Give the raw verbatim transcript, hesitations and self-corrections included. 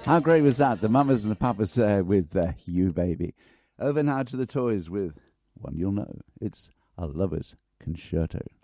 How great was that? The Mamas and the Papas uh, with uh, You Baby. Over now to the toys with one you'll know. It's A Lover's Concerto.